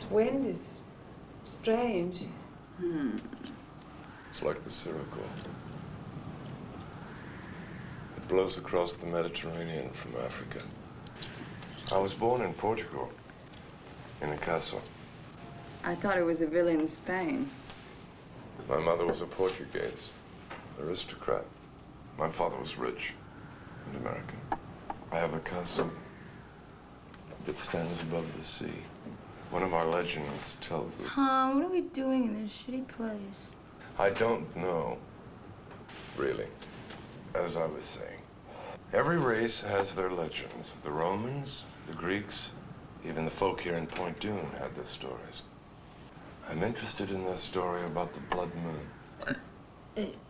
wind is strange. It's like the Sirocco. It blows across the Mediterranean from Africa. I was born in Portugal, in a castle. I thought it was a villa in Spain. My mother was a Portuguese, aristocrat. My father was rich and American. I have a castle that stands above the sea. One of our legends tells us... Tom, what are we doing in this shitty place? I don't know, really. As I was saying, every race has their legends. The Romans, the Greeks, even the folk here in Point Dune had their stories. I'm interested in this story about the blood moon.